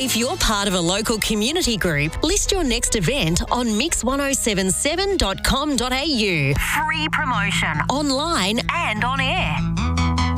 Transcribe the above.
If you're part of a local community group, list your next event on mix1077.com.au. Free promotion, online and on air.